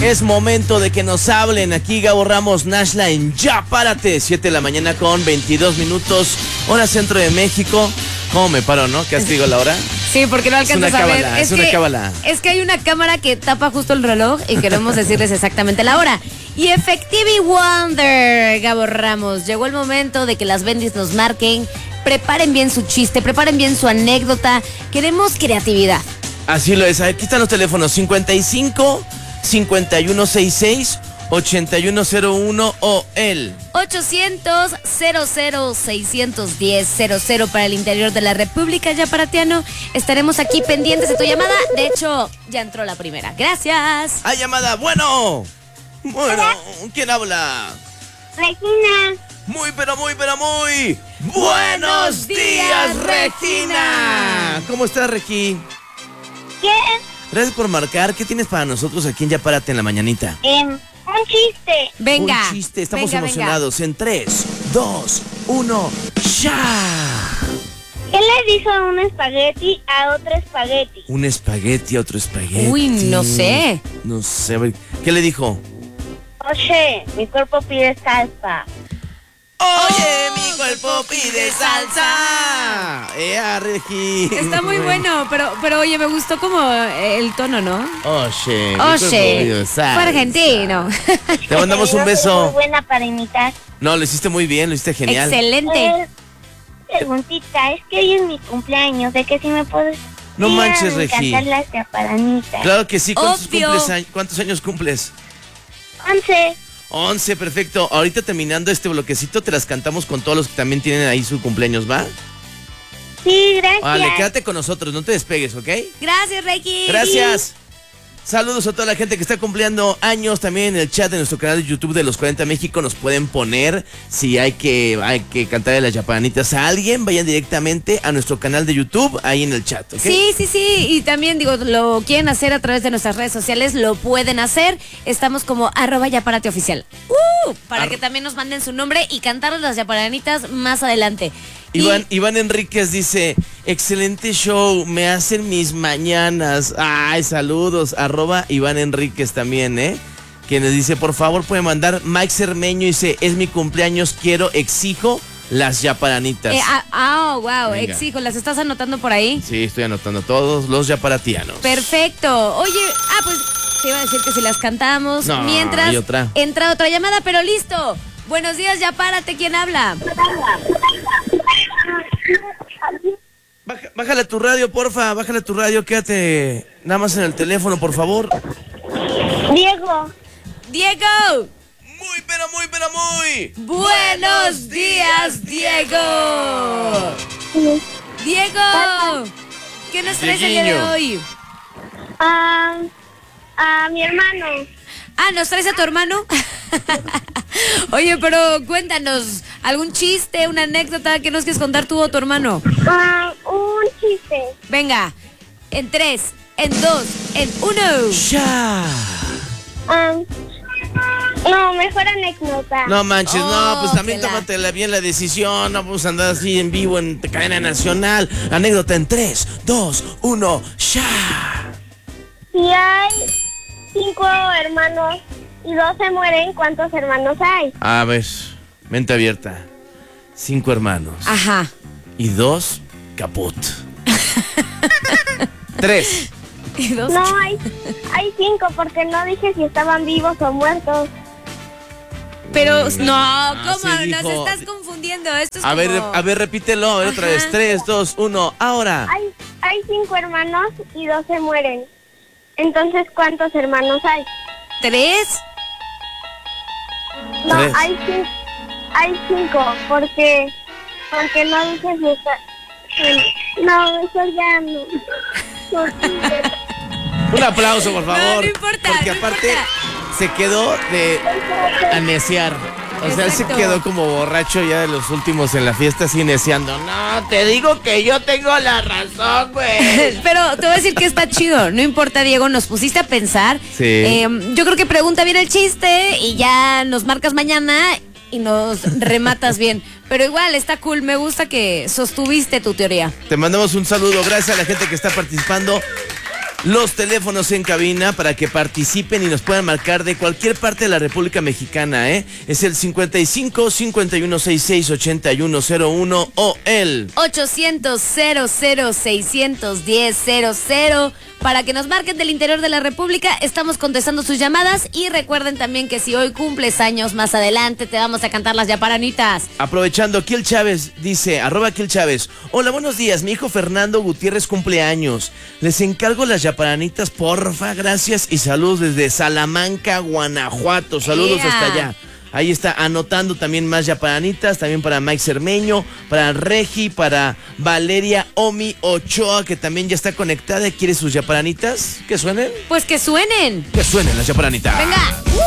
Es momento de que nos hablen. Aquí Gabo Ramos, Nashla en Ya Párate. 7 de la mañana con 22 minutos. Hora centro de México. ¿Cómo me paro, no? ¿Qué has digo la hora? Sí, porque no alcanzas a ver. Es una cábala. Es que hay una cámara que tapa justo el reloj y queremos decirles exactamente la hora. Y Effectivity Wonder, Gabo Ramos. Llegó el momento de que las bendis nos marquen. Preparen bien su chiste, preparen bien su anécdota. Queremos creatividad. Así lo es. Aquí están los teléfonos 55 5166 8101 o el 800-00-610-00 para el interior de la República Yaparatiano. Estaremos aquí pendientes de tu llamada. De hecho, ya entró la primera. Gracias. ¡Hay llamada! Bueno, ¿quién habla? Regina. Muy buenos días, Regina. ¿Cómo estás, Regi? ¿Qué? Gracias por marcar. ¿Qué tienes para nosotros aquí en Ya Párate en la mañanita? Un chiste. Venga. Un chiste, estamos venga, emocionados. En 3, 2, 1, ¡ya! ¿Qué le dijo un espagueti a otro espagueti? Un espagueti a otro espagueti. Uy, no sé. No sé. ¿Qué le dijo? Oye, mi cuerpo pide salsa. Oye, mi cuerpo pide salsa. Regi! Está muy bueno, pero oye, me gustó como el tono, ¿no? Oye, mi cuerpo pide salsa. Fue argentino. Te mandamos un Yo soy beso. muy buena para imitar. No, lo hiciste muy bien, lo hiciste genial. Excelente. Preguntita, es que hoy es mi cumpleaños, ¿de que si me puedes No manches, Regi. cantar las chaparanitas? Claro que sí. Obvio. ¿Cuántos años cumples? 11. 11, perfecto. Ahorita terminando este bloquecito te las cantamos con todos los que también tienen ahí su cumpleaños, ¿va? Sí, gracias. Vale, quédate con nosotros, no te despegues, ¿ok? Gracias, Reiki. Gracias. Saludos a toda la gente que está cumpliendo años. También en el chat de nuestro canal de YouTube de Los 40 México nos pueden poner si hay que cantar de las chaparanitas a alguien. Vayan directamente a nuestro canal de YouTube ahí en el chat, ¿ok? Sí. Y también, lo quieren hacer a través de nuestras redes sociales, lo pueden hacer. Estamos como @yaparateoficial. Para que también nos manden su nombre y cantar las chaparanitas más adelante. Iván Enríquez dice, excelente show, me hacen mis mañanas. Ay, saludos, @Iván Enríquez también, que nos dice, por favor, puede mandar. Mike Cermeño dice, es mi cumpleaños, exijo las yaparanitas. Wow, Venga. exijo, ¿las estás anotando por ahí? Sí, estoy anotando todos los yaparatianos. Perfecto. Oye, pues te iba a decir que si las cantamos No, mientras hay otra. entra otra llamada, pero listo. Buenos días, ya párate, ¿quién habla? Bájale tu radio, porfa, bájale tu radio, quédate nada más en el teléfono, por favor. Diego. ¡Diego! Muy. ¡Buenos días, Diego! ¡Diego! ¿Qué nos traes el día de Dieguiño. hoy? A mi hermano. ¿Nos traes a tu hermano? Oye, pero cuéntanos, ¿algún chiste, una anécdota que nos quieres contar tú o tu hermano? Un chiste. Venga, en 3, en 2, en 1. ¡Ya! No, mejor anécdota. No manches, no, pues también que la- tómatela bien la decisión. No vamos a andar así en vivo en cadena nacional. Anécdota en 3, 2, 1, ¡ya! Si hay 5 hermanos y 2 se mueren, ¿cuántos hermanos hay? A ver, mente abierta. 5 hermanos. Ajá. Y 2, caput. 3. Y 2. No, hay 5 porque no dije si estaban vivos o muertos. Pero, no, ¿cómo? sí Nos dijo. estás confundiendo. Esto es A ver, como... repítelo, a ver otra Ajá. vez. 3, 2, 1, ahora. Hay 5 hermanos y 2 se mueren. Entonces, ¿cuántos hermanos hay? 3. No, 3. hay 5 porque no dije si está... No, eso ya no. Un aplauso, por favor. No importa, Porque no aparte importa. se quedó de aneciar. O sea, él se Exacto. quedó como borracho ya de los últimos en la fiesta, así neciando. No, te digo que yo tengo la razón, güey. Pero te voy a decir que está chido. No importa, Diego, nos pusiste a pensar. Sí. Yo creo que pregunta bien el chiste y ya nos marcas mañana y nos rematas bien. Pero igual, está cool. Me gusta que sostuviste tu teoría. Te mandamos un saludo. Gracias a la gente que está participando. los teléfonos en cabina para que participen y nos puedan marcar de cualquier parte de la República Mexicana, ¿eh? Es el 55 5166 8101 o el 800-00610-00 para que nos marquen del interior de la República. Estamos contestando sus llamadas y recuerden también que si hoy cumples años, más adelante te vamos a cantar las yaparanitas. Aprovechando, Kiel Chávez dice, @Kiel Chávez, hola, buenos días, mi hijo Fernando Gutiérrez cumpleaños. Les encargo las yaparanitas, porfa, gracias y saludos desde Salamanca, Guanajuato. Saludos hasta allá. Ahí está, anotando también más yaparanitas, también para Mike Cermeño, para Regi, para Valeria Omi Ochoa, que también ya está conectada y quiere sus yaparanitas. ¿Que suenen? Pues que suenen. Que suenen las yaparanitas. Venga.